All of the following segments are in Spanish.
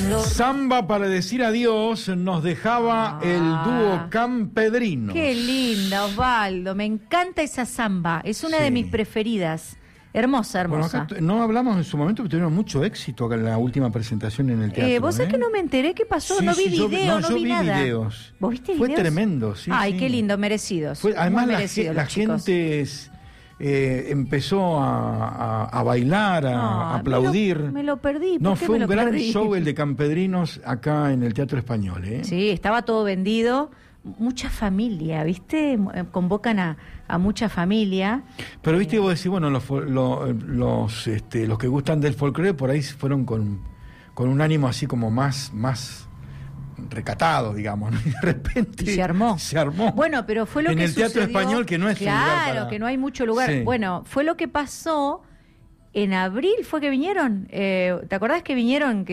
Samba para decir adiós nos dejaba el dúo Campedrinos. Qué linda, Osvaldo. Me encanta esa samba. Es una de mis preferidas. Hermosa, hermosa. Bueno, acá no hablamos en su momento, pero tuvieron mucho éxito acá en la última presentación en el teatro. ¿Vos sabés que no me enteré qué pasó? Sí, no vi yo video, no vi nada. Videos. ¿Vos viste Fue videos? tremendo, sí. Ay, sí. qué lindo, merecidos. Además, merecidos la gente empezó a bailar, a aplaudir. Me lo perdí. No, fue un gran perdí? show el de Campedrinos acá en el Teatro Español. Sí, estaba todo vendido. Mucha familia, ¿viste? Convocan a mucha familia. Pero viste, vos decís, bueno, los que gustan del folclore por ahí fueron con un ánimo así como más recatado, digamos, ¿no? Y de repente se armó. Bueno, pero fue lo que en el Teatro sucedió. Español, que no es claro, un lugar para... que no hay mucho lugar. Sí. Bueno, fue lo que pasó en abril, fue que vinieron. ¿Te acordás que vinieron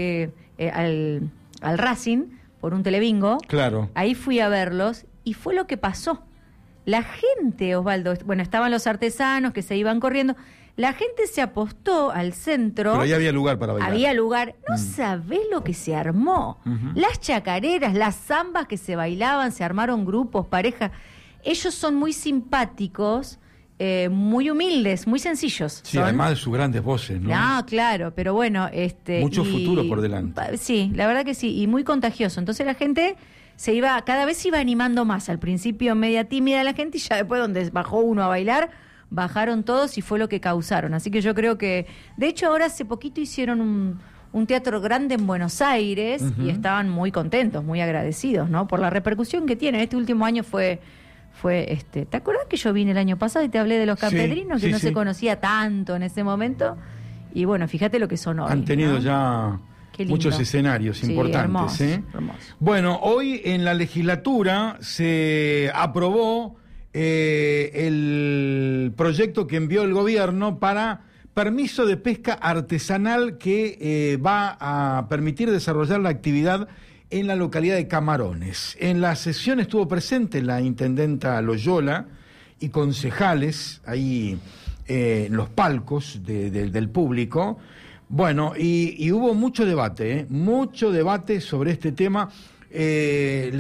al Racing por un telebingo? Claro. Ahí fui a verlos y fue lo que pasó. La gente, Osvaldo, bueno, estaban los artesanos que se iban corriendo. La gente se apostó al centro. Pero ahí había lugar para bailar. Había lugar. No sabés lo que se armó. Las chacareras, las zambas que se bailaban, se armaron grupos, parejas. Ellos son muy simpáticos, muy humildes, muy sencillos. Sí, además de sus grandes voces, ¿no? No, claro, pero bueno... mucho futuro por delante. Sí, la verdad que sí, y muy contagioso. Entonces la gente cada vez se iba animando más. Al principio media tímida la gente y ya después donde bajó uno a bailar... bajaron todos y fue lo que causaron. Así que yo creo que... De hecho, ahora hace poquito hicieron un teatro grande en Buenos Aires y estaban muy contentos, muy agradecidos, ¿no? Por la repercusión que tiene. Este último año fue ¿te acuerdas que yo vine el año pasado y te hablé de los Campedrinos, que no se conocía tanto en ese momento? Y bueno, fíjate lo que son hoy. Han tenido, ¿no?, ya muchos escenarios importantes. Hermoso. Bueno, hoy en la legislatura se aprobó el proyecto que envió el gobierno para permiso de pesca artesanal que va a permitir desarrollar la actividad en la localidad de Camarones. En la sesión estuvo presente la intendenta Loyola y concejales ahí en los palcos del público. Bueno, y hubo mucho debate sobre este tema.